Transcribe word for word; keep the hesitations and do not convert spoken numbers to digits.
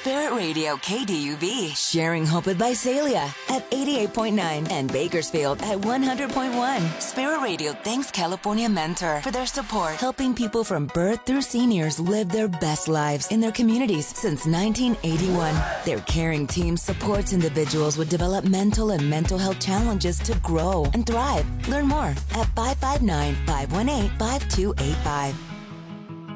Spirit Radio K D U B, sharing hope with Visalia at eighty-eight point nine and Bakersfield at one hundred point one. Spirit Radio thanks California Mentor for their support, helping people from birth through seniors live their best lives in their communities since nineteen eighty-one. Their caring team supports individuals with developmental and mental health challenges to grow and thrive. Learn more at five five nine, five one eight, five two eight five.